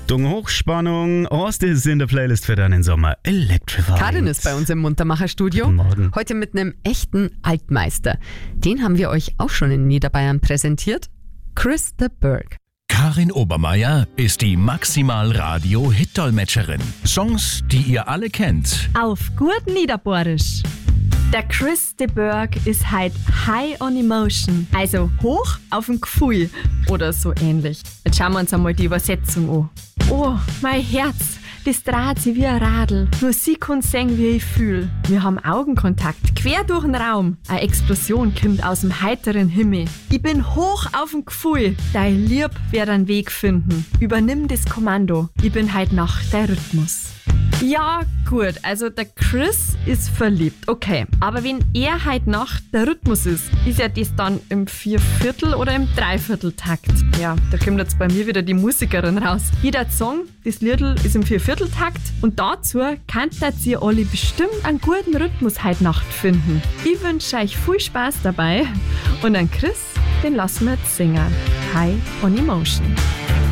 Achtung, Hochspannung. Horst ist in der Playlist für deinen Sommer. Electrified. Karin ist bei uns im Muntermacher-Studio. Guten Morgen. Heute mit einem echten Altmeister. Den haben wir euch auch schon in Niederbayern präsentiert. Chris de Burgh. Karin Obermeier ist die Maximal-Radio-Hit-Dolmetscherin. Songs, die ihr alle kennt. Auf gut Niederbohrisch. Der Chris de Burgh ist halt high on emotion, also hoch auf dem Gefühl oder so ähnlich. Jetzt schauen wir uns einmal die Übersetzung an. Oh, mein Herz, das dreht sich wie ein Radl. Nur sie kann sehen, wie ich fühl. Wir haben Augenkontakt, quer durch den Raum. Eine Explosion kommt aus dem heiteren Himmel. Ich bin hoch auf dem Gefühl. Dein Lieb wird einen Weg finden. Übernimm das Kommando. Ich bin halt nach der Rhythmus. Ja, gut, also der Chris ist verliebt, okay. Aber wenn er halt nach der Rhythmus ist ja das dann im 4/4 oder im 3/4-Takt? Ja, da kommt jetzt bei mir wieder die Musikerin raus. Jeder Song, das Liedl ist im 4/4-Takt und dazu kanntet ihr alle bestimmt einen guten Rhythmus heute Nacht finden. Ich wünsche euch viel Spaß dabei und an Chris, den lassen wir jetzt singen. High on Emotion.